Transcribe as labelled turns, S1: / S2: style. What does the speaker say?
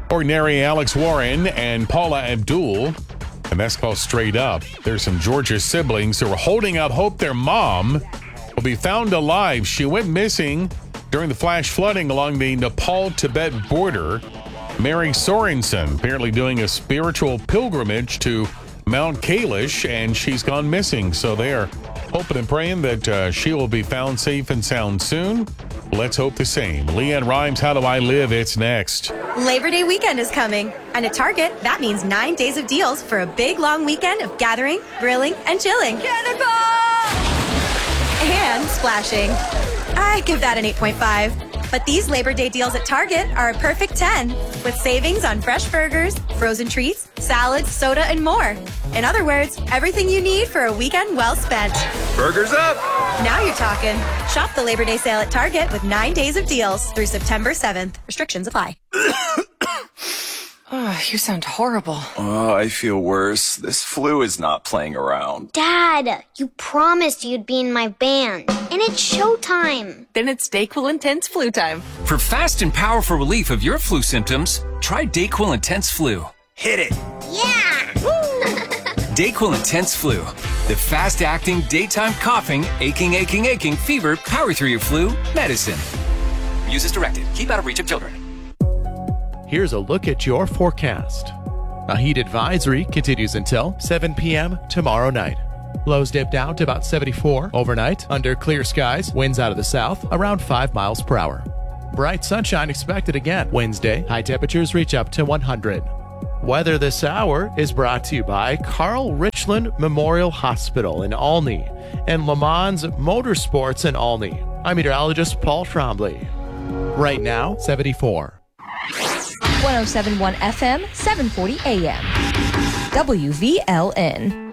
S1: Ordinary Alex Warren and Paula Abdul, and that's called Straight Up. There's some Georgia siblings who are holding out hope their mom will be found alive. She went missing during the flash flooding along the Nepal-Tibet border. Mary Sorensen apparently doing a spiritual pilgrimage to Mount Kailash, and she's gone missing. So they are hoping and praying that she will be found safe and sound soon. Let's hope the same. Leanne Rhymes, How Do I Live? It's next.
S2: Labor Day weekend is coming, and at Target, that means 9 days of deals for a big, long weekend of gathering, grilling, and chilling. Cannonball! And splashing. I give that an 8.5. But these Labor Day deals at Target are a perfect 10, with savings on fresh burgers, frozen treats, salads, soda, and more. In other words, everything you need for a weekend well spent.
S3: Burgers up!
S2: Now you're talking. Shop the Labor Day sale at Target with 9 days of deals through September 7th. Restrictions apply.
S4: Oh, you sound horrible.
S3: Oh, I feel worse. This flu is not playing around.
S5: Dad, you promised you'd be in my band. And it's showtime.
S4: Then it's DayQuil Intense Flu time.
S6: For fast and powerful relief of your flu symptoms, try DayQuil Intense Flu.
S3: Hit it!
S5: Yeah!
S6: DayQuil Intense Flu. The fast-acting, daytime coughing, aching, fever, power through your flu medicine. Use as directed. Keep out of reach of children.
S7: Here's a look at your forecast. A heat advisory continues until 7 p.m. tomorrow night. Lows dip down to about 74 overnight under clear skies, winds out of the south around 5 miles per hour. Bright sunshine expected again Wednesday. High temperatures reach up to 100. Weather this hour is brought to you by Carl Richland Memorial Hospital in Olney and Le Mans Motorsports in Olney. I'm meteorologist Paul Trombley. Right now, 74.
S8: 107.1 FM, 740 AM. WVLN.